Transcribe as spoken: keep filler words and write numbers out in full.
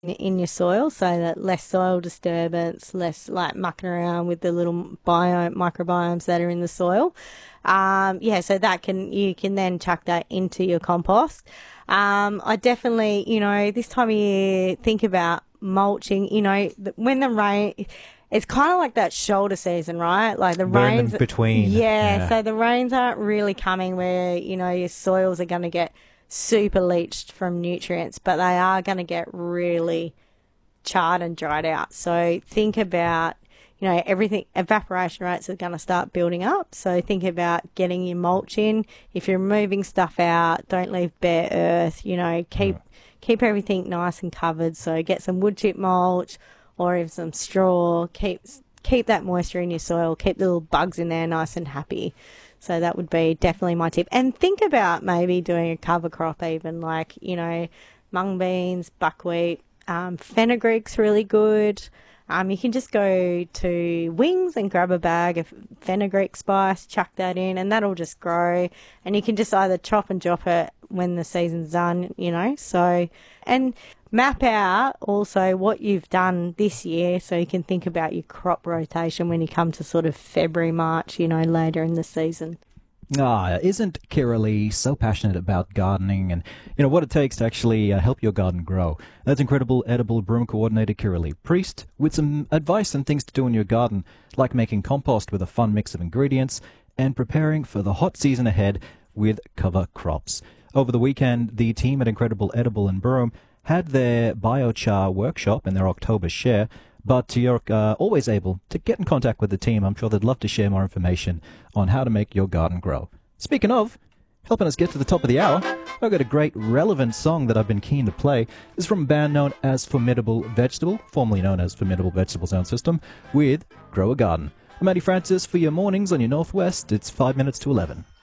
in your soil, so that less soil disturbance, less like mucking around with the little biome microbiomes that are in the soil. Um, yeah, so that can you can then chuck that into your compost. Um, I definitely, you know, this time of year, think about mulching. You know, when the rain, it's kind of like that shoulder season, right? Like the We're in rains the between. Yeah, Yeah. so the rains aren't really coming where you know your soils are going to get super leached from nutrients, but they are going to get really charred and dried out. So think about, you know, everything, evaporation rates are going to start building up. So think about getting your mulch in. If you're moving stuff out, don't leave bare earth, you know, keep, Right. keep everything nice and covered. So get some wood chip mulch or even some straw. Keep, keep that moisture in your soil. Keep the little bugs in there nice and happy. So that would be definitely my tip. And think about maybe doing a cover crop even, like, you know, mung beans, buckwheat, um, fenugreek's really good. Um, you can just go to Wings and grab a bag of fenugreek spice, chuck that in, and that'll just grow. And you can just either chop and drop it when the season's done, you know. So, and map out also what you've done this year so you can think about your crop rotation when you come to sort of February, March, you know, later in the season. Ah, isn't Kiralee so passionate about gardening and, you know, what it takes to actually uh, help your garden grow? That's incredible edible broom coordinator Kiralee Priest with some advice and things to do in your garden, like making compost with a fun mix of ingredients and preparing for the hot season ahead with cover crops. Over the weekend, the team at Incredible Edible in Broome had their biochar workshop in their October share, but you're uh, always able to get in contact with the team. I'm sure they'd love to share more information on how to make your garden grow. Speaking of, helping us get to the top of the hour, I've got a great relevant song that I've been keen to play. It's from a band known as Formidable Vegetable, formerly known as Formidable Vegetable Sound System, with Grow a Garden. I'm Andy Francis for your mornings on your Northwest. It's five minutes to eleven.